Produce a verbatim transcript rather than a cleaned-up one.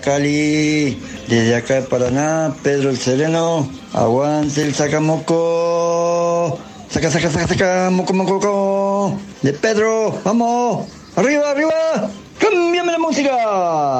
Cali, desde acá de Paraná, Pedro el Sereno, aguante el sacamoco, saca, saca, saca, saca, moco, moco, moco, de Pedro, vamos, arriba, arriba, cámbiame la música.